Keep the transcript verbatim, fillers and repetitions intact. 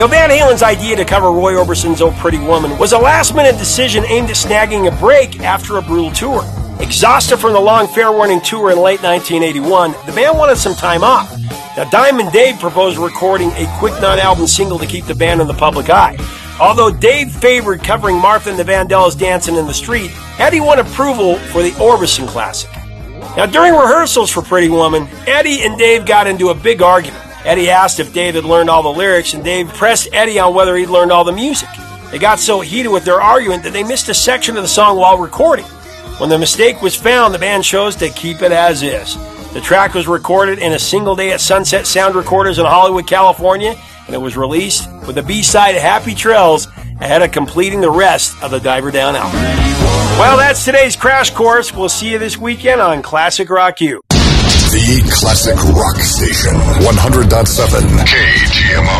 Now, Van Halen's idea to cover Roy Orbison's Oh Pretty Woman was a last-minute decision aimed at snagging a break after a brutal tour. Exhausted from the long Fair Warning tour in late nineteen eighty-one, the band wanted some time off. Now, Diamond Dave proposed recording a quick non-album single to keep the band in the public eye. Although Dave favored covering Martha and the Vandellas Dancing in the Street, Eddie won approval for the Orbison classic. Now, during rehearsals for Pretty Woman, Eddie and Dave got into a big argument. Eddie asked if Dave had learned all the lyrics, and Dave pressed Eddie on whether he'd learned all the music. They got so heated with their argument that they missed a section of the song while recording. When the mistake was found, the band chose to keep it as is. The track was recorded in a single day at Sunset Sound Recorders in Hollywood, California, and it was released with the B-side Happy Trails ahead of completing the rest of the Diver Down album. Well, that's today's Crash Course. We'll see you this weekend on Classic Rock U. The Classic Rock Station, one hundred point seven K G M O.